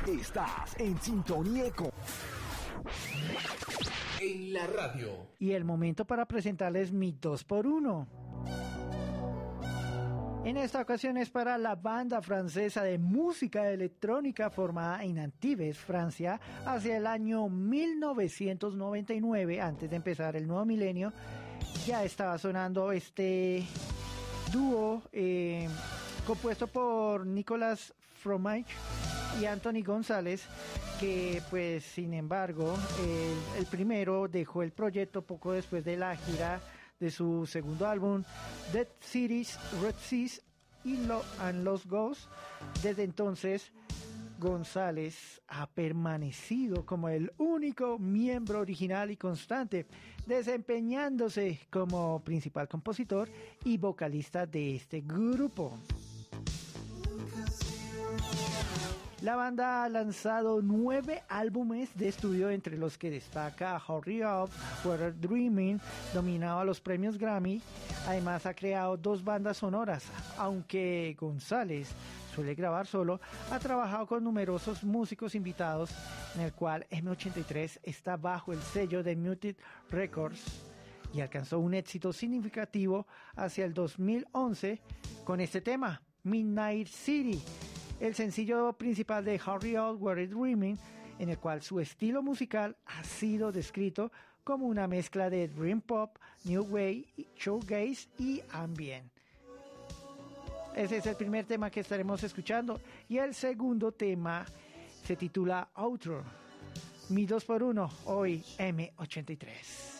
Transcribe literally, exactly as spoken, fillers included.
Estás en sintonía con En la Radio. Y el momento para presentarles mi dos por uno. En esta ocasión es para la banda francesa de música electrónica formada en Antibes, Francia, hacia el año mil novecientos noventa y nueve, antes de empezar el nuevo milenio. Ya estaba sonando este dúo eh, compuesto por Nicolas Fromage y Anthony González, que pues sin embargo el, el primero dejó el proyecto poco después de la gira de su segundo álbum Dead Cities, Red Seas y Lo and Lost Ghosts. Desde entonces González ha permanecido como el único miembro original y constante, desempeñándose como principal compositor y vocalista de este grupo. La banda ha lanzado nueve álbumes de estudio, entre los que destaca Hurry Up, We're Dreaming, nominado a los premios Grammy. Además ha creado dos bandas sonoras. Aunque González suele grabar solo, ha trabajado con numerosos músicos invitados, en el cual eme ochenta y tres está bajo el sello de Muted Records y alcanzó un éxito significativo hacia el dos mil once con este tema, Midnight City, el sencillo principal de Hurry Up, We're Dreaming, en el cual su estilo musical ha sido descrito como una mezcla de dream pop, new wave, showgaze y ambient. Ese es el primer tema que estaremos escuchando, y el segundo tema se titula Outro. Mi dos por uno, hoy eme ochenta y tres.